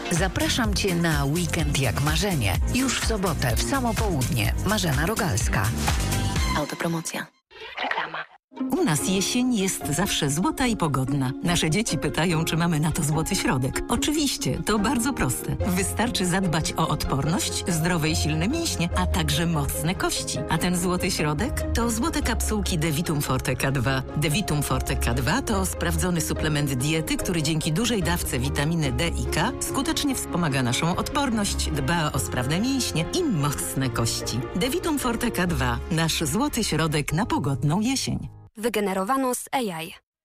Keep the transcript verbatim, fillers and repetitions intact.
Zapraszam Cię na weekend jak marzenie. Już w sobotę, w samo południe. Marzena Rogalska. Autopromocja. Reklama. U nas jesień jest zawsze złota i pogodna. Nasze dzieci pytają, czy mamy na to złoty środek. Oczywiście, to bardzo proste. Wystarczy zadbać o odporność, zdrowe i silne mięśnie, a także mocne kości. A ten złoty środek to złote kapsułki Devitum Forte K dwa. Devitum Forte K dwa to sprawdzony suplement diety, który dzięki dużej dawce witaminy D i K skutecznie wspomaga naszą odporność, dba o sprawne mięśnie i mocne kości. Devitum Forte K dwa. Nasz złoty środek na pogodną jesień. Wygenerowano z A I.